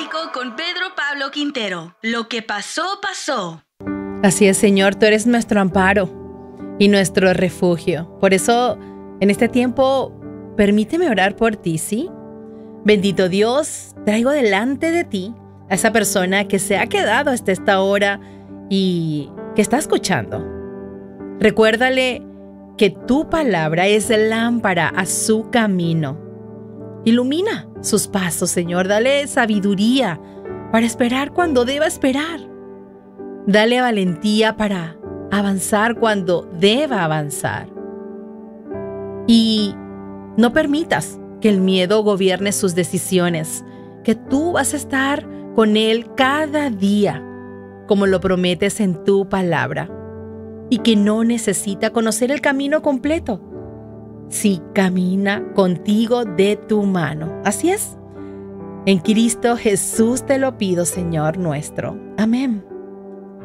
Bíblico con Pedro Pablo Quintero. Lo que pasó, pasó. Así es, Señor, tú eres nuestro amparo y nuestro refugio. Por eso, en este tiempo, permíteme orar por ti, ¿sí? Bendito Dios, traigo delante de ti a esa persona que se ha quedado hasta esta hora y que está escuchando. Recuérdale que tu palabra es lámpara a su camino. Ilumina sus pasos, Señor. Dale sabiduría para esperar cuando deba esperar. Dale valentía para avanzar cuando deba avanzar. Y no permitas que el miedo gobierne sus decisiones, que tú vas a estar con él cada día, como lo prometes en tu palabra, y que no necesita conocer el camino completo. Si camina contigo de tu mano. Así es. En Cristo Jesús te lo pido, Señor nuestro. Amén.